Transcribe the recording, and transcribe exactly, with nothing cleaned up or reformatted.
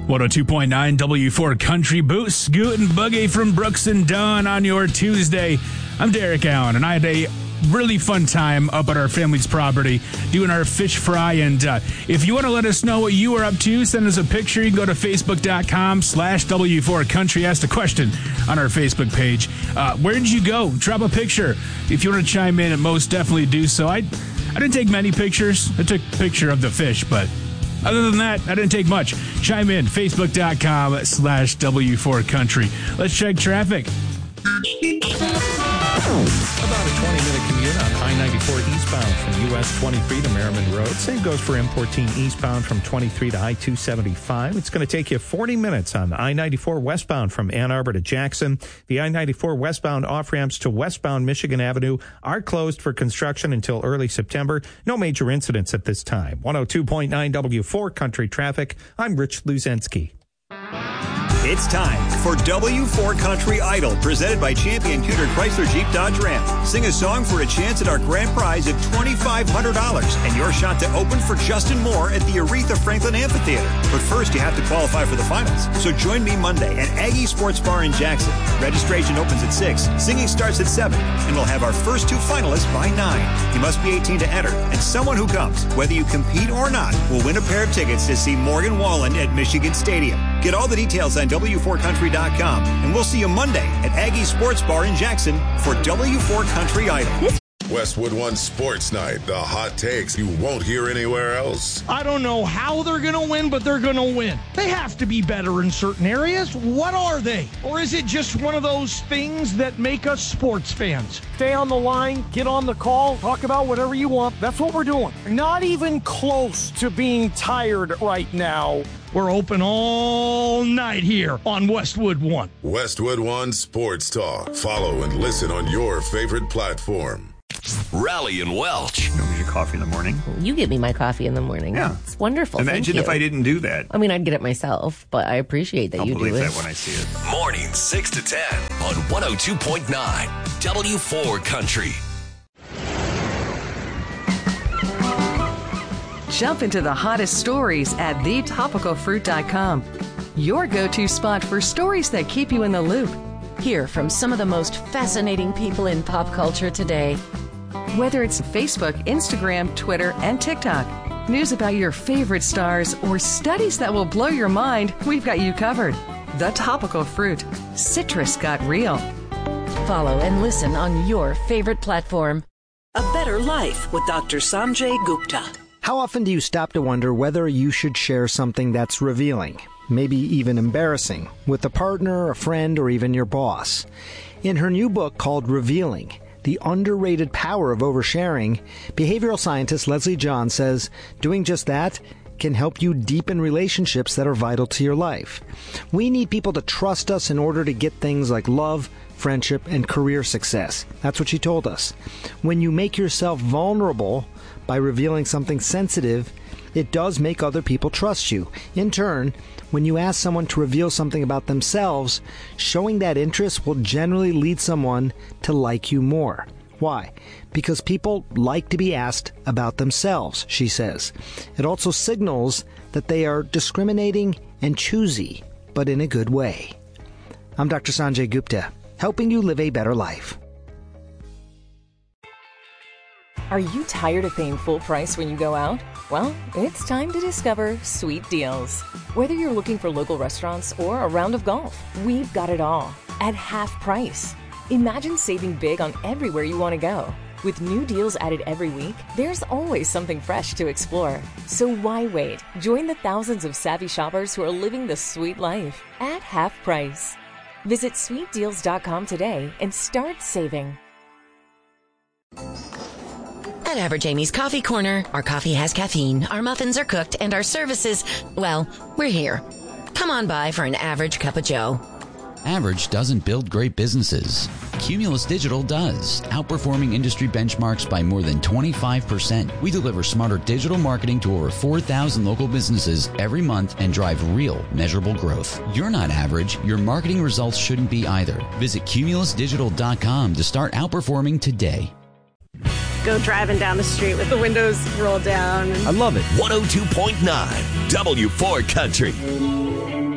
one oh two point nine W four Country Boot, Scoot and Boogie from Brooks and Dunn on your Tuesday. I'm Derek Allen, and I had a really fun time up at our family's property doing our fish fry. And uh, if you want to let us know what you were up to, send us a picture. You can go to facebook.com slash W4Country. Ask a question on our Facebook page. Uh, where did you go? Drop a picture. If you want to chime in, most definitely do so. I, I didn't take many pictures. I took a picture of the fish, but other than that, I didn't take much. Chime in, facebook.com slash W4Country. Let's check traffic. About a twenty-minute commute on I ninety-four eastbound from U S twenty-three to Merriman Road. Same goes for M fourteen eastbound from twenty-three to I two seventy-five. It's going to take you forty minutes on I ninety-four westbound from Ann Arbor to Jackson. The I ninety-four westbound off-ramps to westbound Michigan Avenue are closed for construction until early September. No major incidents at this time. one oh two point nine W four Country Traffic. I'm Rich Luzensky. It's time for W four Country Idol, presented by Champion Cuter Chrysler Jeep Dodge Ram. Sing a song for a chance at our grand prize of twenty-five hundred dollars and your shot to open for Justin Moore at the Aretha Franklin Amphitheater. But first, you have to qualify for the finals. So join me Monday at Aggie Sports Bar in Jackson. Registration opens at six, singing starts at seven, and we'll have our first two finalists by nine. You must be eighteen to enter, and someone who comes, whether you compete or not, will win a pair of tickets to see Morgan Wallen at Michigan Stadium. Get all the details on W four country dot com, and we'll see you Monday at Aggie Sports Bar in Jackson for W four Country Idol. Westwood One Sports Night, the hot takes you won't hear anywhere else. I don't know how they're going to win, but they're going to win. They have to be better in certain areas. What are they? Or is it just one of those things that make us sports fans? Stay on the line, get on the call, talk about whatever you want. That's what we're doing. Not even close to being tired right now. We're open all night here on Westwood One. Westwood One Sports Talk. Follow and listen on your favorite platform. Rally and Welch. You know, your coffee in the morning. You get me my coffee in the morning. Yeah. It's wonderful. Imagine if I didn't do that. I mean, I'd get it myself, but I appreciate that I'll you do it. I'll believe that when I see it. Morning six to ten on one oh two point nine W four Country. Jump into the hottest stories at the topical fruit dot com. Your go-to spot for stories that keep you in the loop. Hear from some of the most fascinating people in pop culture today. Whether it's Facebook, Instagram, Twitter, and TikTok, news about your favorite stars, or studies that will blow your mind, we've got you covered. The Topical Fruit. Citrus got real. Follow and listen on your favorite platform. A Better Life with Doctor Sanjay Gupta. How often do you stop to wonder whether you should share something that's revealing, maybe even embarrassing, with a partner, a friend, or even your boss? In her new book called Revealing, The Underrated Power of Oversharing, behavioral scientist Leslie John says doing just that can help you deepen relationships that are vital to your life. We need people to trust us in order to get things like love, friendship, and career success. That's what she told us. When you make yourself vulnerable by revealing something sensitive, it does make other people trust you. In turn, when you ask someone to reveal something about themselves, showing that interest will generally lead someone to like you more. Why? Because people like to be asked about themselves, she says. It also signals that they are discriminating and choosy, but in a good way. I'm Doctor Sanjay Gupta, helping you live a better life. Are you tired of paying full price when you go out? Well, it's time to discover Sweet Deals. Whether you're looking for local restaurants or a round of golf, we've got it all at half price. Imagine saving big on everywhere you want to go. With new deals added every week, there's always something fresh to explore. So why wait? Join the thousands of savvy shoppers who are living the sweet life at half price. Visit sweet deals dot com today and start saving. At Average Amy's Coffee Corner, our coffee has caffeine, our muffins are cooked, and our services, well, we're here. Come on by for an average cup of joe. Average doesn't build great businesses. Cumulus Digital does, outperforming industry benchmarks by more than twenty-five percent. We deliver smarter digital marketing to over four thousand local businesses every month and drive real, measurable growth. You're not average. Your marketing results shouldn't be either. Visit cumulus digital dot com to start outperforming today. go driving down the street with the windows rolled down. I love it. one oh two point nine W four Country.